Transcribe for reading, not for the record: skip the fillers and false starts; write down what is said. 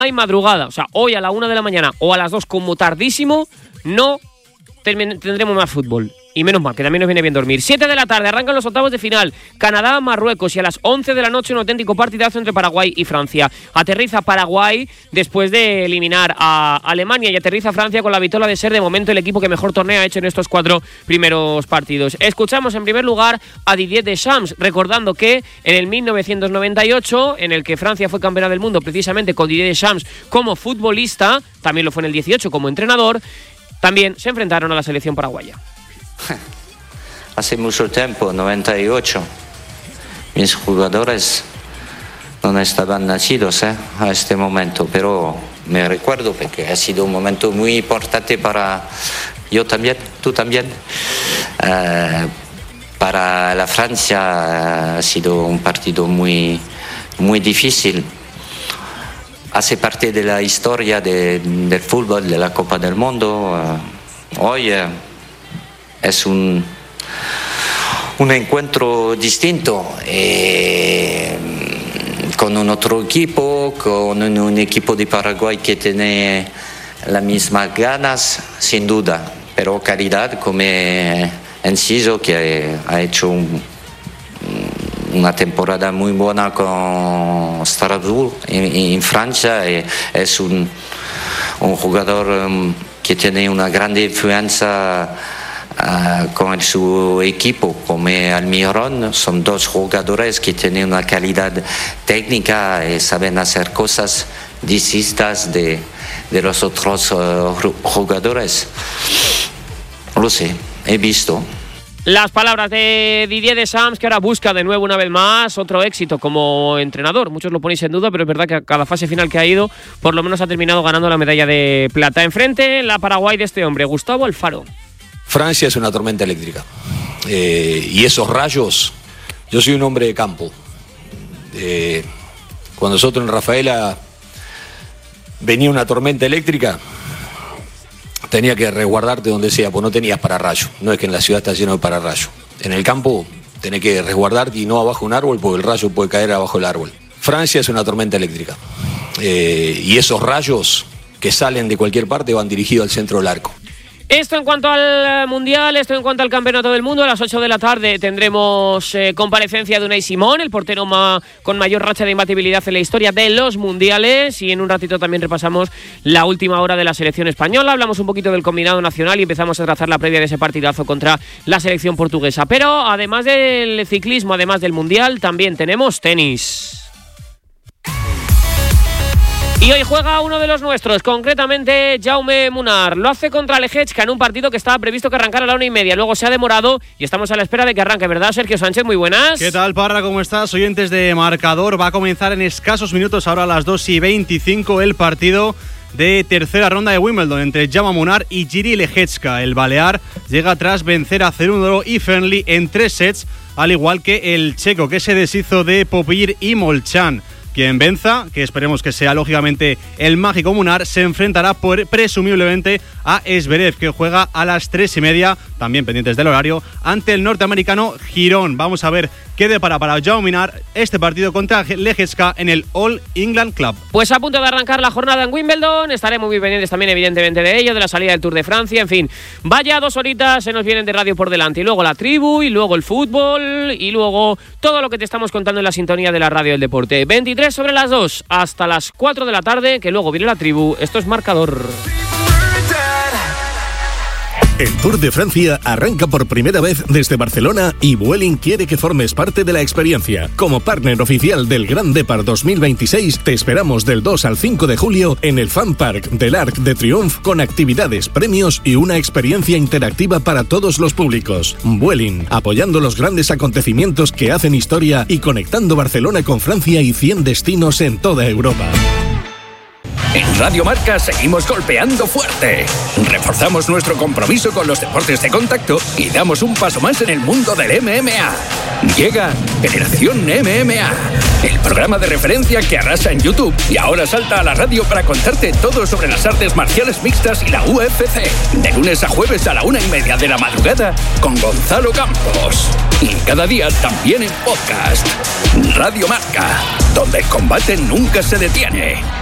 y madrugada, o sea, hoy a la 1 de la mañana o a las 2 como tardísimo, no tendremos más fútbol. Y menos mal, que también nos viene bien dormir. 7 de la tarde, arrancan los octavos de final. Canadá, Marruecos, y a las 11 de la noche un auténtico partidazo entre Paraguay y Francia. Aterriza Paraguay después de eliminar a Alemania y aterriza Francia con la vitola de ser de momento el equipo que mejor torneo ha hecho en estos 4 primeros partidos. Escuchamos en primer lugar a Didier Deschamps, recordando que en el 1998, en el que Francia fue campeona del mundo precisamente con Didier Deschamps como futbolista, también lo fue en el 18 como entrenador, también se enfrentaron a la selección paraguaya. Hace mucho tiempo, 98, mis jugadores no estaban nacidos a este momento, pero me recuerdo porque ha sido un momento muy importante para yo también, tú también. Para la Francia ha sido un partido muy, muy difícil. Hace parte de la historia del fútbol, de la Copa del Mundo. Hoy es un encuentro distinto, con un otro equipo, con un equipo de Paraguay que tiene las mismas ganas, sin duda, pero calidad como Enciso, que ha hecho una temporada muy buena con Strasbourg en Francia, es un jugador que tiene una gran influencia con su equipo, como Almirón. Son dos jugadores que tienen una calidad técnica y saben hacer cosas distintas de los otros jugadores. Lo sé, he visto. Las palabras de Didier Deschamps, que ahora busca de nuevo una vez más otro éxito como entrenador. Muchos lo ponéis en duda, pero es verdad que a cada fase final que ha ido, por lo menos ha terminado ganando la medalla de plata. Enfrente, la Paraguay de este hombre, Gustavo Alfaro. Francia es una tormenta eléctrica. Y esos rayos, yo soy un hombre de campo. Cuando nosotros en Rafaela venía una tormenta eléctrica, tenía que resguardarte donde sea, pues no tenías pararrayo. No es que en la ciudad está lleno de pararrayo. En el campo tenés que resguardarte y no abajo de un árbol, porque el rayo puede caer abajo del árbol. Francia es una tormenta eléctrica. Y esos rayos que salen de cualquier parte van dirigidos al centro del arco. Esto en cuanto al Mundial, esto en cuanto al Campeonato del Mundo. A las 8 de la tarde tendremos comparecencia de Unai Simón, el portero con mayor racha de imbatibilidad en la historia de los Mundiales. Y en un ratito también repasamos la última hora de la selección española. Hablamos un poquito del combinado nacional y empezamos a trazar la previa de ese partidazo contra la selección portuguesa. Pero además del ciclismo, además del Mundial, también tenemos tenis. Y hoy juega uno de los nuestros, concretamente Jaume Munar. Lo hace contra Lehečka en un partido que estaba previsto que arrancara a la 1:30. Luego se ha demorado y estamos a la espera de que arranque, ¿verdad, Sergio Sánchez? Muy buenas. ¿Qué tal, Parra? ¿Cómo estás? Oyentes de Marcador. Va a comenzar en escasos minutos, ahora a las 2:25, el partido de tercera ronda de Wimbledon entre Jaume Munar y Jiří Lehečka. El balear llega tras vencer a Cerúndolo y Fernley en 3 sets, al igual que el checo, que se deshizo de Popir y Molchan. Quien venza, que esperemos que sea lógicamente el mágico Munar, se enfrentará presumiblemente a Zverev, que juega a las 3:30, también pendientes del horario, ante el norteamericano Girón. Vamos a ver qué depara para Jaume Munar este partido contra Lehečka en el All England Club. Pues a punto de arrancar la jornada en Wimbledon, estaremos muy pendientes también evidentemente de ello, de la salida del Tour de Francia, en fin. Vaya 2 horitas se nos vienen de radio por delante, y luego la tribu, y luego el fútbol, y luego todo lo que te estamos contando en la sintonía de la radio del deporte. 23 sobre las 2 hasta las 4 de la tarde, que luego viene la tribu. Esto es Marcador. El Tour de Francia arranca por primera vez desde Barcelona y Vueling quiere que formes parte de la experiencia. Como partner oficial del Grand Depart 2026, te esperamos del 2 al 5 de julio en el Fan Park del Arc de Triomphe con actividades, premios y una experiencia interactiva para todos los públicos. Vueling, apoyando los grandes acontecimientos que hacen historia y conectando Barcelona con Francia y 100 destinos en toda Europa. En Radio Marca seguimos golpeando fuerte. Reforzamos nuestro compromiso con los deportes de contacto y damos un paso más en el mundo del MMA. Llega Generación MMA, el programa de referencia que arrasa en YouTube y ahora salta a la radio para contarte todo sobre las artes marciales mixtas y la UFC. De lunes a jueves a la 1:30 de la madrugada con Gonzalo Campos. Y cada día también en podcast. Radio Marca, donde el combate nunca se detiene.